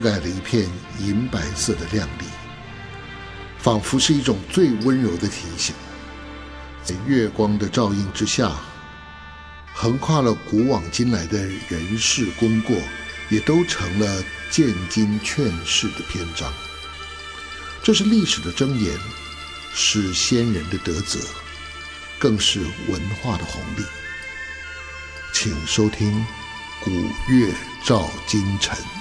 盖了一片银白色的亮丽，仿佛是一种最温柔的提醒。在月光的照映之下，横跨了古往今来的人事功过，也都成了见经劝世的篇章。这是历史的箴言，是先人的德泽，更是文化的红利。请收听《古月照今晨》。